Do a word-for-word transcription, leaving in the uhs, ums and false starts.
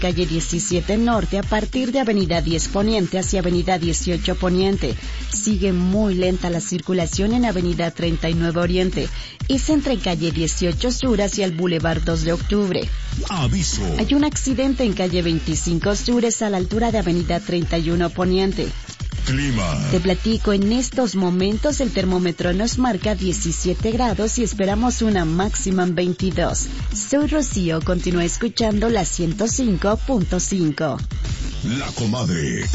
calle diecisiete Norte a partir de avenida diez Poniente hacia avenida dieciocho Poniente. Sigue muy lenta la circulación en avenida treinta y nueve Oriente. Es entre calle dieciocho Sur hacia el Boulevard dos de Octubre. Aviso. Hay un accidente en calle veinticinco Sur a la altura de avenida treinta y uno Poniente. Clima. Te platico, en estos momentos el termómetro nos marca diecisiete grados y esperamos una máxima en veintidós. Soy Rocío, continúa escuchando la ciento cinco punto cinco. La Comadre.